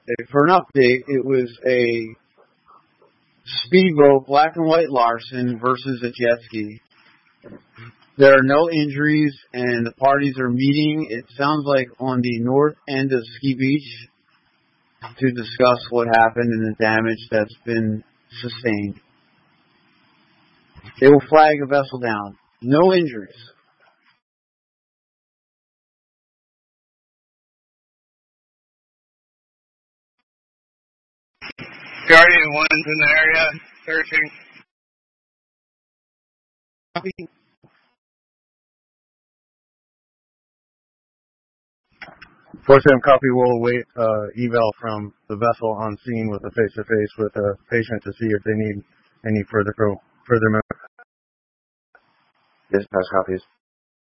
For an update, it was a speedboat, black and white Larson versus a jet ski. There are no injuries, and the parties are meeting, it sounds like, on the north end of Ski Beach to discuss what happened and the damage that's been sustained. They will flag a vessel down. No injuries. Guardian 1's in the area, searching. Force-M copy will await eval from the vessel on scene with a face-to-face with a patient to see if they need any further. Dispatch copies.